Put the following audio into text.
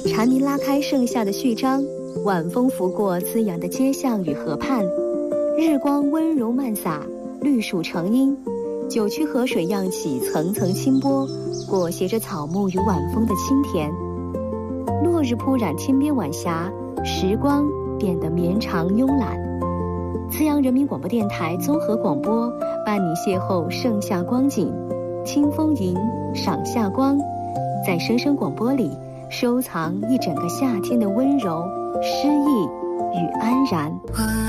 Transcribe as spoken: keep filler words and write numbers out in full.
蝉鸣拉开盛夏的序章，晚风拂过滋养的街巷与河畔，日光温柔漫洒，绿树成荫，九曲河水漾起层层清波，裹挟着草木与晚风的清甜。落日铺染天边晚霞，时光变得绵长慵懒。资阳人民广播电台综合广播，伴你邂逅盛夏光景，听风吟，赏夏光，在声声广播里收藏一整个夏天的温柔、诗意与安然。